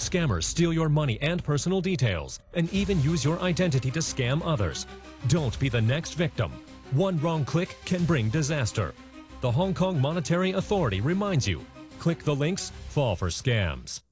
Scammers steal your money and personal details, and even use your identity to scam others. Don't be the next victim. One wrong click can bring disaster. The Hong Kong Monetary Authority reminds you, click the links, fall for scams.